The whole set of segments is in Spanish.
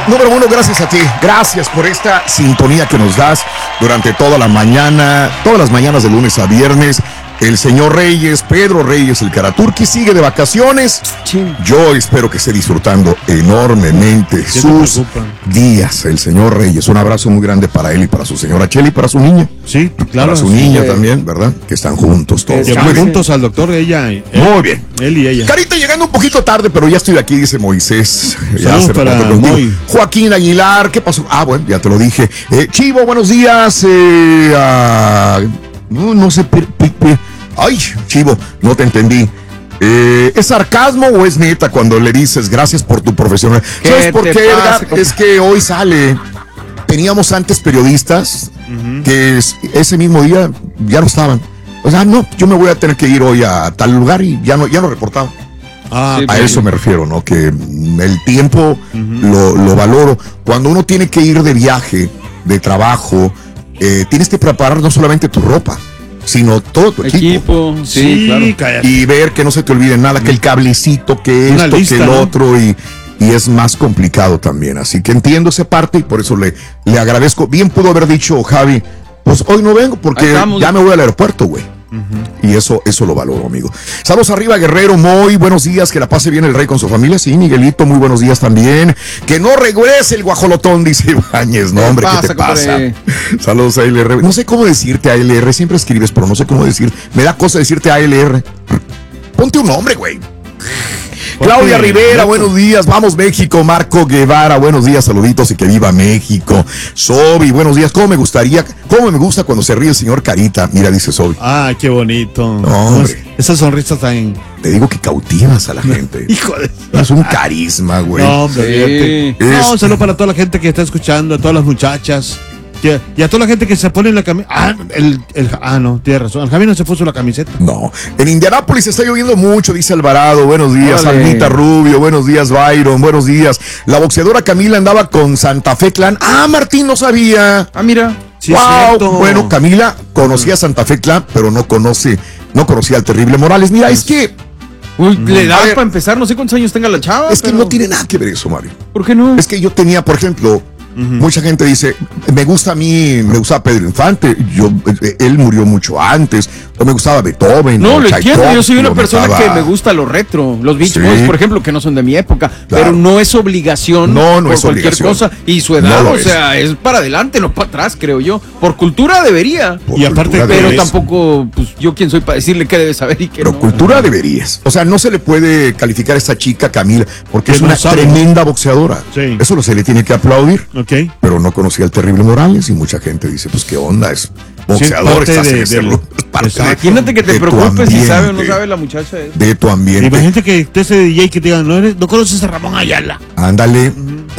Número uno, gracias a ti. Gracias por esta sintonía que nos das durante toda la mañana, todas las mañanas de lunes a viernes. El señor Reyes, Pedro Reyes, el Karaturki, sigue de vacaciones. Sí. Yo espero que esté disfrutando enormemente sus días, el señor Reyes. Un abrazo muy grande para él y para su señora Chela y para su niña. Sí, claro. Para su niña también, ¿verdad? Que están juntos todos. Llevan juntos al doctor, ella y él. Muy bien. Él y ella. Carita, llegando un poquito tarde, pero ya estoy aquí, dice Moisés. Saludos para Moy. Joaquín Aguilar, ¿qué pasó? Ah, bueno, ya te lo dije. Chivo, buenos días. No sé. Ay, Chivo, no te entendí. ¿Es sarcasmo o es neta cuando le dices gracias por tu profesional? ¿Sabes por qué, Edgar? Es que hoy sale. Teníamos antes periodistas que ese mismo día ya no estaban. O sea, no, yo me voy a tener que ir hoy a tal lugar y ya no reportaba. A eso me refiero, ¿no? Que el tiempo lo valoro. Cuando uno tiene que ir de viaje, de trabajo, tienes que preparar no solamente tu ropa, sino todo tu equipo. Sí, claro. Cállate. Y ver que no se te olvide nada, que el cablecito, que esto, lista, que el otro, y es más complicado también. Así que entiendo esa parte y por eso le agradezco. Bien pudo haber dicho Javi, pues hoy no vengo porque ya me voy al aeropuerto, güey. Y eso lo valoro, amigo. Saludos arriba, Guerrero, muy buenos días, que la pase bien el Rey con su familia. Sí, Miguelito, muy buenos días también. Que no regrese el guajolotón, dice Ibáñez. No, hombre, ¿qué te pasa? Saludos a ALR. No sé cómo decirte ALR, siempre escribes, pero no sé cómo decir. Me da cosa decirte ALR. Ponte un nombre, güey. Claudia Rivera, buenos días, vamos México. Marco Guevara, buenos días, saluditos y que viva México. Sobi, buenos días, cómo me gusta cuando se ríe el señor Carita. Mira, dice Sobi. Ah, qué bonito. No, esa sonrisa tan... Te digo que cautivas a la gente. Hijo de... Es un carisma, güey. No, hombre, sí. No, un saludo para toda la gente que está escuchando, a todas las muchachas. Y a toda la gente que se pone en la camiseta. No, tienes razón. El Javi no se puso la camiseta. No. En Indianápolis está lloviendo mucho, dice Alvarado. Buenos días, Almita Rubio. Buenos días, Byron. Buenos días. La boxeadora Camila andaba con Santa Fe Clan. Ah, Martín, no sabía. Ah, mira. Sí, wow. Cierto. Bueno, Camila conocía a Santa Fe Clan, pero no conocía al Terrible Morales. Mira, es que... Uy, le da para empezar, no sé cuántos años tenga la chava. Es que no tiene nada que ver eso, Mario. ¿Por qué no? Es que yo tenía, por ejemplo... Mucha gente dice, me gusta Pedro Infante, él murió mucho antes, o me gustaba Beethoven. No, lo entiendo, yo soy una persona que me gusta lo retro, los Beach Boys, por ejemplo, que no son de mi época, pero no es obligación por es cualquier cosa, y su edad, o sea, es para adelante, no para atrás, creo yo. Por cultura debería, y aparte, pero tampoco, pues yo quién soy para decirle qué debe saber y qué no. Pero cultura deberías, o sea, no se le puede calificar a esta chica Camila, porque es una tremenda boxeadora, eso se le tiene que aplaudir. Okay. Pero no conocía al Terrible Morales y mucha gente dice, pues qué onda, es boxeador, imagínate que te preocupes si sabe o no sabe la muchacha de tu ambiente. Imagínate que ese DJ que te digan, no conoces a Ramón Ayala. Ándale.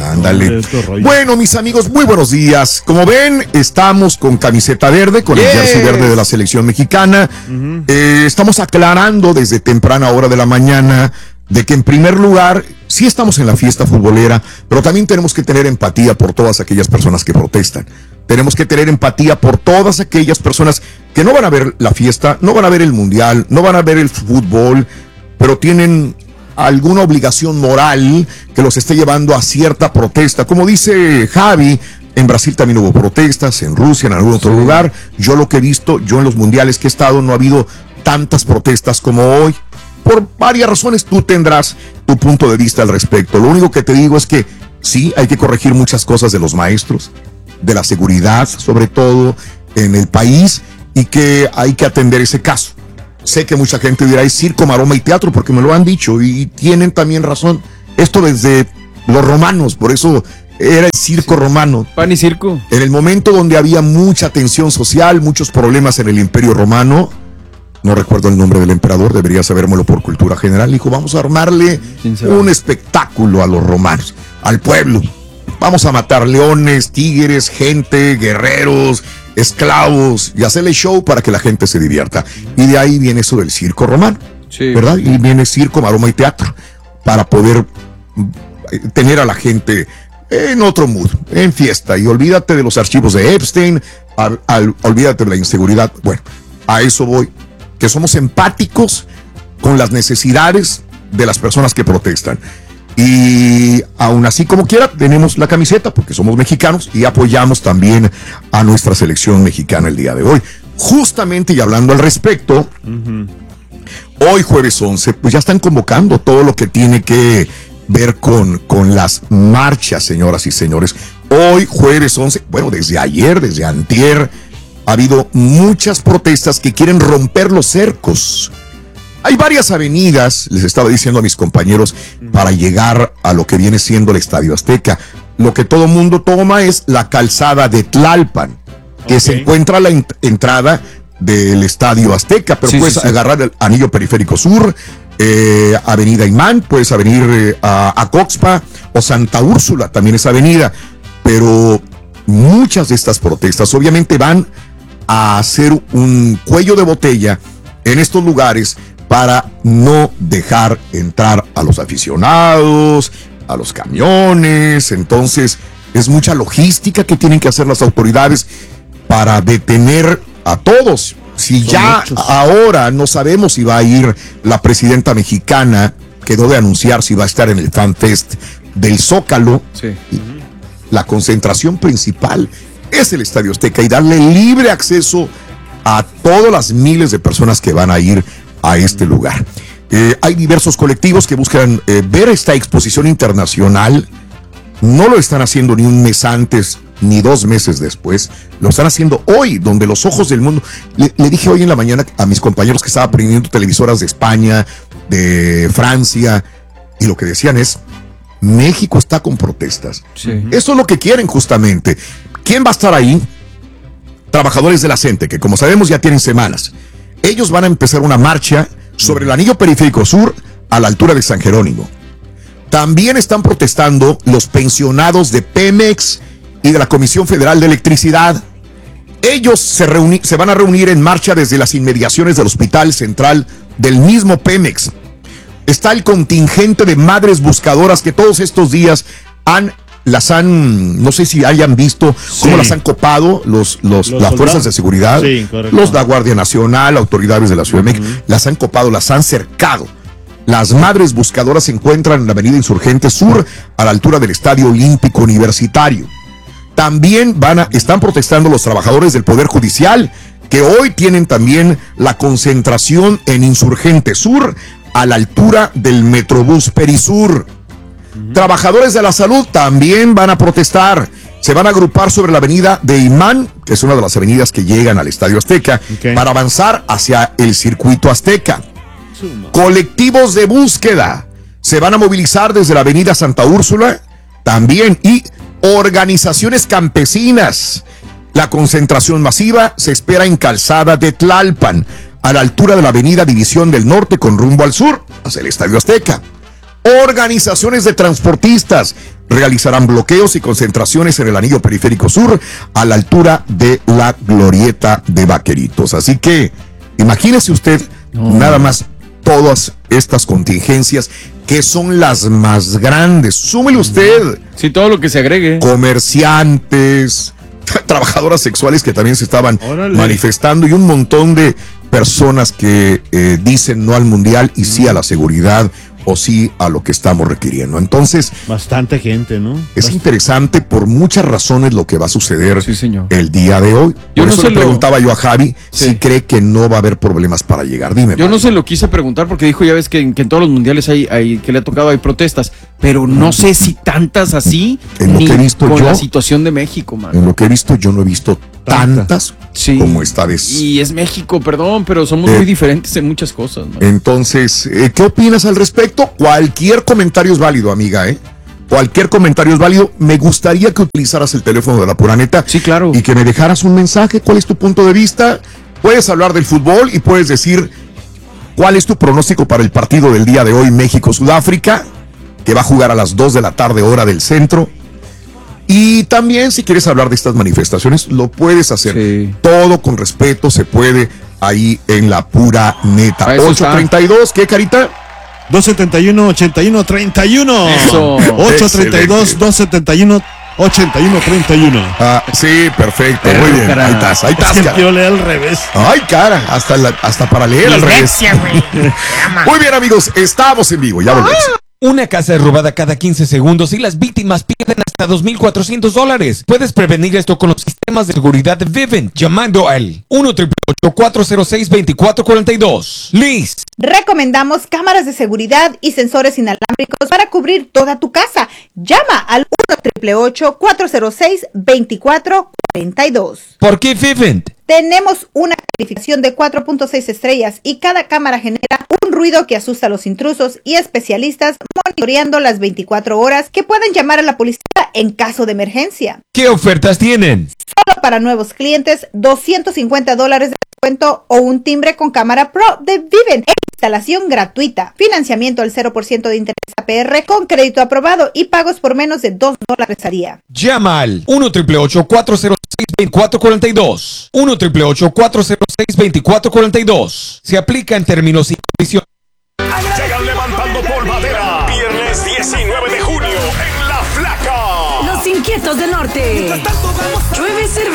Bueno, mis amigos, muy buenos días. Como ven, estamos con camiseta verde, con el jersey verde de la selección mexicana. Estamos aclarando desde temprana hora de la mañana de que en primer lugar sí estamos en la fiesta futbolera, pero también tenemos que tener empatía por todas aquellas personas que protestan. Tenemos que tener empatía por todas aquellas personas que no van a ver la fiesta, no van a ver el mundial, no van a ver el fútbol, pero tienen alguna obligación moral que los esté llevando a cierta protesta. Como dice Javi, en Brasil también hubo protestas, en Rusia, en algún otro lugar. Yo lo que he visto, yo en los mundiales que he estado, no ha habido tantas protestas como hoy. Por varias razones, tú tendrás tu punto de vista al respecto. Lo único que te digo es que sí, hay que corregir muchas cosas de los maestros, de la seguridad, sobre todo en el país, y que hay que atender ese caso. Sé que mucha gente dirá, es circo, maroma y teatro, porque me lo han dicho, y tienen también razón. Esto desde los romanos, por eso era el circo romano. Pan y circo. En el momento donde había mucha tensión social, muchos problemas en el Imperio Romano, no recuerdo el nombre del emperador, debería sabérmelo por cultura general, dijo, vamos a armarle un espectáculo a los romanos, al pueblo. Vamos a matar leones, tigres, gente, guerreros, esclavos, y hacerle show para que la gente se divierta. Y de ahí viene eso del circo romano, ¿verdad? Y viene circo, maroma y teatro, para poder tener a la gente en otro mood, en fiesta. Y olvídate de los archivos de Epstein, olvídate de la inseguridad. Bueno, a eso voy. Que somos empáticos con las necesidades de las personas que protestan. Y aún así, como quiera, tenemos la camiseta porque somos mexicanos y apoyamos también a nuestra selección mexicana el día de hoy. Justamente, y hablando al respecto, hoy jueves 11, pues ya están convocando todo lo que tiene que ver con las marchas, señoras y señores. Hoy jueves 11, bueno, desde ayer, desde antier, ha habido muchas protestas que quieren romper los cercos. Hay varias avenidas, les estaba diciendo a mis compañeros, para llegar a lo que viene siendo el Estadio Azteca. Lo que todo mundo toma es la calzada de Tlalpan, que se encuentra a la entrada del Estadio Azteca, pero puedes agarrar el Anillo Periférico Sur, Avenida Imán, puedes venir a Coxpa o Santa Úrsula, también es avenida. Pero muchas de estas protestas obviamente van a hacer un cuello de botella en estos lugares para no dejar entrar a los aficionados, a los camiones. Entonces es mucha logística que tienen que hacer las autoridades para detener a todos. Si son ya muchos. Ahora no sabemos si va a ir la presidenta mexicana, quedó de anunciar si va a estar en el Fan Fest del Zócalo. Sí. La concentración principal es el Estadio Azteca y darle libre acceso a todas las miles de personas que van a ir a este lugar. Hay diversos colectivos que buscan ver esta exposición internacional. No lo están haciendo ni un mes antes ni 2 meses después, lo están haciendo hoy, donde los ojos del mundo. Le dije hoy en la mañana a mis compañeros que estaban prendiendo televisoras de España, de Francia, y lo que decían es: México está con protestas. Sí. Eso es lo que quieren justamente. ¿Quién va a estar ahí? Trabajadores de la CENTE, que como sabemos ya tienen semanas. Ellos van a empezar una marcha sobre el Anillo Periférico Sur a la altura de San Jerónimo. También están protestando los pensionados de Pemex y de la Comisión Federal de Electricidad. Ellos se van a reunir en marcha desde las inmediaciones del Hospital Central del mismo Pemex. Está el contingente de madres buscadoras que todos estos días no sé si hayan visto cómo las han copado las fuerzas de seguridad, los de la Guardia Nacional, autoridades de la Ciudad de México, las han copado, las han cercado. Las madres buscadoras se encuentran en la avenida Insurgente Sur, a la altura del Estadio Olímpico Universitario. También están protestando los trabajadores del Poder Judicial, que hoy tienen también la concentración en Insurgente Sur, a la altura del Metrobús Perisur. Trabajadores de la salud también van a protestar. Se van a agrupar sobre la avenida de Imán, que es una de las avenidas que llegan al Estadio Azteca, para avanzar hacia el circuito Azteca. Colectivos de búsqueda se van a movilizar desde la avenida Santa Úrsula también, y organizaciones campesinas. La concentración masiva se espera en Calzada de Tlalpan, a la altura de la avenida División del Norte con rumbo al sur, hacia el Estadio Azteca. Organizaciones de transportistas realizarán bloqueos y concentraciones en el Anillo Periférico Sur, a la altura de la Glorieta de Vaqueritos. Así que imagínese usted nada más todas estas contingencias, que son las más grandes. Súmele usted. Sí, todo lo que se agregue. Comerciantes, trabajadoras sexuales que también se estaban manifestando, y un montón de personas que dicen no al mundial y sí a la seguridad, o sí a lo que estamos requiriendo. Entonces, bastante gente, ¿no? Es interesante por muchas razones lo que va a suceder el día de hoy. Por eso le preguntaba yo a Javi si cree que no va a haber problemas para llegar. Dime. Yo no se lo quise preguntar porque dijo, ya ves que en todos los mundiales hay que le ha tocado, hay protestas, pero no sé si tantas así en lo que he visto con yo, la situación de México, man. En lo que he visto yo no he visto tantas como esta vez. Y es México, perdón, pero somos muy diferentes en muchas cosas, ¿no? Entonces, ¿qué opinas al respecto? Cualquier comentario es válido, amiga, Cualquier comentario es válido. Me gustaría que utilizaras el teléfono de La Pura Neta. Sí, claro. Y que me dejaras un mensaje. ¿Cuál es tu punto de vista? Puedes hablar del fútbol y puedes decir cuál es tu pronóstico para el partido del día de hoy, México-Sudáfrica, que va a jugar a las 2 de la tarde, hora del centro. Y también, si quieres hablar de estas manifestaciones, lo puedes hacer. Sí. Todo con respeto se puede ahí en La Pura Neta. 832, ¿qué, Carita? 271-81-31. Eso. 832-271-81-31. Sí, perfecto. Muy bien. Ahí estás. Es que quiero leer al revés. Ay, cara. Hasta para leer al revés. Muy bien, amigos. Estamos en vivo. Ya volvemos. Una casa es robada cada 15 segundos y las víctimas pierden hasta $2,400. Puedes prevenir esto con los sistemas de seguridad de Vivint llamando al 1-888-406-2442. Liz. Recomendamos cámaras de seguridad y sensores inalámbricos para cubrir toda tu casa. Llama al 1-888-406-2442. ¿Por qué Vivint? Tenemos una calificación de 4.6 estrellas y cada cámara genera un ruido que asusta a los intrusos y especialistas monitoreando las 24 horas que pueden llamar a la policía en caso de emergencia. ¿Qué ofertas tienen? Solo para nuevos clientes, $250 de descuento o un timbre con cámara Pro de Vivint. Instalación gratuita, financiamiento al 0% de interés APR con crédito aprobado y pagos por menos de $2 al día. Llama al 1-888-406-2442. 1-888-406-2442. Se aplica en términos y condiciones. Llegan levantando polvadera. Viernes 19 de junio en La Flaca. Los Inquietos del Norte. Llueve cerveza.